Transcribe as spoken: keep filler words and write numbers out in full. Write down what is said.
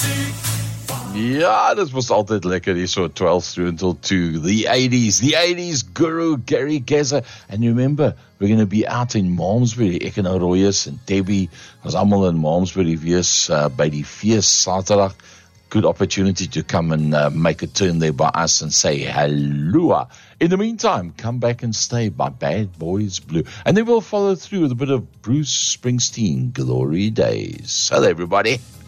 Ja, dit was altyd lekker hier so twelve through until two. The eighties, the eighties guru Gary Geza. And remember, we're going to be out in Malmesbury. Ek en Royus and Debbie was allemaal in Malmesbury wees uh, by die fees Saterdag. Good opportunity to come and uh, make a turn there by us and say hello. In the meantime, come back and stay by Bad Boys Blue. And then we'll follow through with a bit of Bruce Springsteen, Glory Days. Hello, everybody.